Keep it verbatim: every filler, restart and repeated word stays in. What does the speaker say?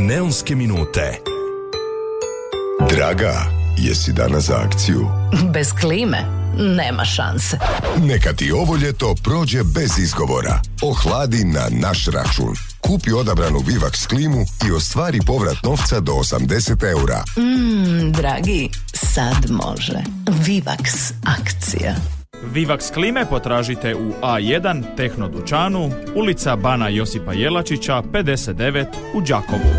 Neonske minute. Draga, jesi danas za akciju? Bez klime nema šanse. Neka ti ovo ljeto prođe bez izgovora. Ohladi na naš račun. Kupi odabranu Vivax klimu i ostvari povrat novca do osamdeset eura. Mmm, dragi, sad može. Vivax akcija. Vivax klime potražite u A jedan Tehno dućanu, ulica Bana Josipa Jelačića, pedeset devet u Đakovu.